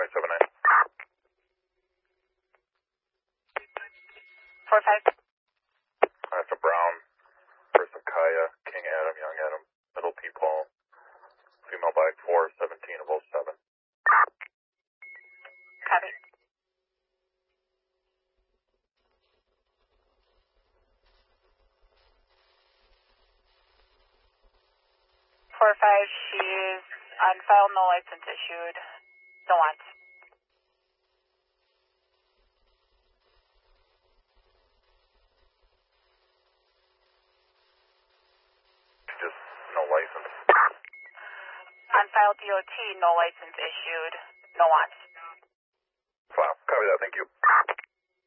579. 45. That's a Brown, first of Kaya, King Adam, Young Adam, Middle P. Paul, female bike 417 of 07. Copy. 45, she's on file, no license issued. No wants. Just no license. On file DOT, no license issued. No wants. File. Copy that. Thank you.